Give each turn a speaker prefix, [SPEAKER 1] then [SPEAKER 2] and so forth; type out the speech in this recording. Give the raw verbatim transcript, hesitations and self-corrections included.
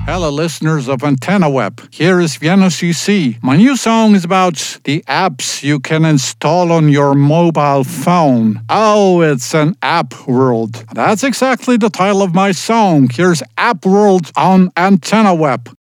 [SPEAKER 1] Hello, listeners of Antenna Web. Here is Vienna C C. My new song is about the apps you can install on your mobile phone. Oh, it's an app world. That's exactly the title of my song. Here's App World on Antenna Web.